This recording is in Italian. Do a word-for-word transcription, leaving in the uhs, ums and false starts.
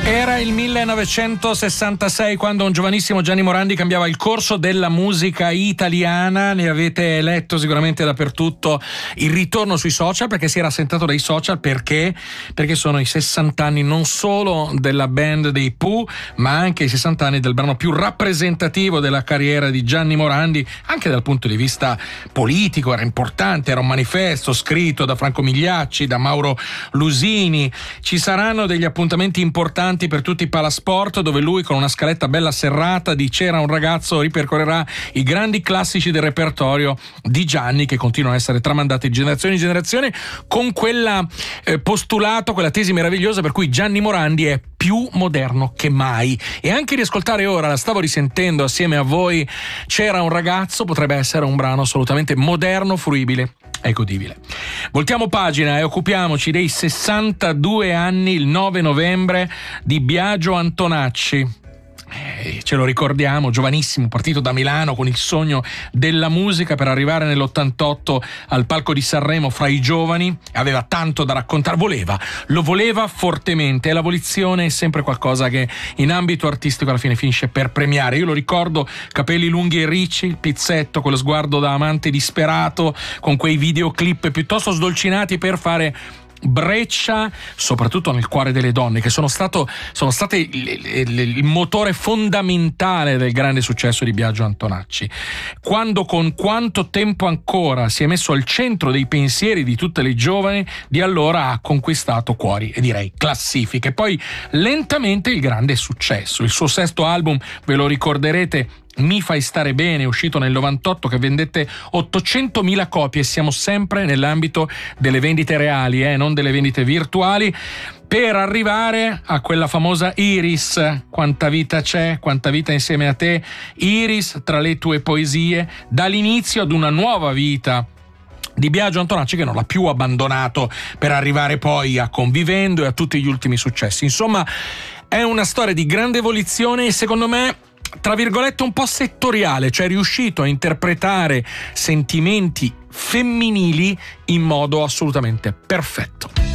Era il millenovecentosessantasei quando un giovanissimo Gianni Morandi cambiava il corso della musica italiana. Ne avete letto sicuramente dappertutto il ritorno sui social, perché si era assentato dai social. Perché? Perché sono i sessanta anni non solo della band dei Pooh, ma anche i sessanta anni del brano più rappresentativo della carriera di Gianni Morandi, anche dal punto di vista politico. Era importante, era un manifesto scritto da Franco Migliacci, da Mauro Lusini. Ci saranno degli appuntamenti importanti per tutti i palasport, dove lui, con una scaletta bella serrata di C'era un ragazzo, ripercorrerà i grandi classici del repertorio di Gianni, che continuano a essere tramandati di generazione in generazione, con quella eh, postulato, quella tesi meravigliosa per cui Gianni Morandi è più moderno che mai. E anche riascoltare ora, la stavo risentendo assieme a voi, C'era un ragazzo, potrebbe essere un brano assolutamente moderno, fruibile e godibile. Voltiamo pagina e occupiamoci dei sessantadue anni, il nove novembre, di Biagio Antonacci. Eh, ce lo ricordiamo, giovanissimo, partito da Milano con il sogno della musica per arrivare nell'ottantotto al palco di Sanremo fra i giovani. Aveva tanto da raccontare, voleva, lo voleva fortemente, e la volizione è sempre qualcosa che in ambito artistico alla fine finisce per premiare. Io lo ricordo, capelli lunghi e ricci, il pizzetto, quello sguardo da amante disperato, con quei videoclip piuttosto sdolcinati per fare breccia soprattutto nel cuore delle donne, che sono stato sono state il, il, il motore fondamentale del grande successo di Biagio Antonacci. Quando, con quanto tempo ancora, si è messo al centro dei pensieri di tutte le giovani di allora, ha conquistato cuori e direi classifiche. Poi lentamente il grande successo, il suo sesto album, ve lo ricorderete, Mi fai stare bene, uscito nel novantotto, che vendette ottocentomila copie. Siamo sempre nell'ambito delle vendite reali, eh, non delle vendite virtuali, per arrivare a quella famosa Iris. Quanta vita c'è, quanta vita insieme a te, Iris, tra le tue poesie, dall'inizio ad una nuova vita di Biagio Antonacci, che non l'ha più abbandonato per arrivare poi a Convivendo e a tutti gli ultimi successi. Insomma, è una storia di grande evoluzione e, secondo me, tra virgolette un po' settoriale, cioè è riuscito a interpretare sentimenti femminili in modo assolutamente perfetto.